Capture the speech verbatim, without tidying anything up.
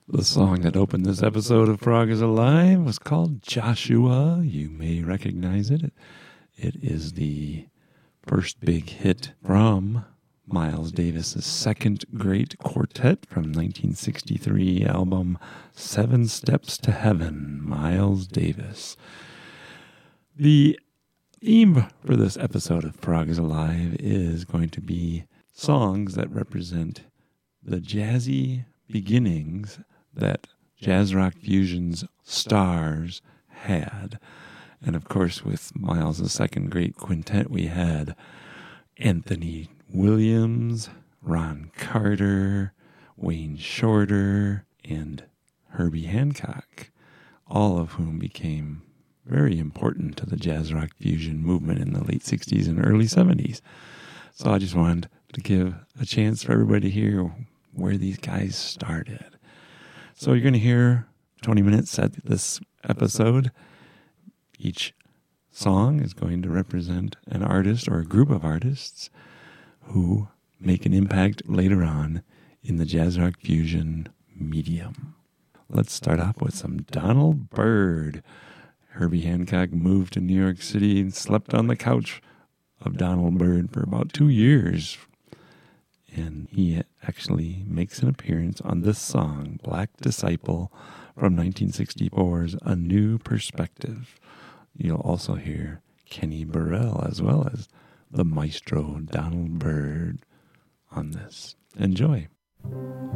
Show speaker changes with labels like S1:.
S1: The song that opened this episode of Frog is Alive was called Joshua. You may recognize it. It is the first big hit from Miles Davis's second great quartet from nineteen sixty-three album Seven Steps to Heaven, Miles Davis. The theme for this episode of Frog is Alive is going to be songs that represent the jazzy beginnings that jazz rock fusion's stars had. And of course, with Miles' second great quintet, we had Anthony Williams, Ron Carter, Wayne Shorter, and Herbie Hancock, all of whom became very important to the jazz rock fusion movement in the late sixties and early seventies. So I just wanted to give a chance for everybody to hear where these guys started. So you're going to hear twenty minutes at this episode. Each song is going to represent an artist or a group of artists who make an impact later on in the jazz rock fusion medium. Let's start off with some Donald Byrd. Herbie Hancock moved to New York City and slept on the couch of Donald Byrd for about two years. And he actually makes an appearance on this song, Black Disciple, from nineteen sixty-four's A New Perspective. You'll also hear Kenny Burrell as well as the maestro Donald Byrd on this. Enjoy.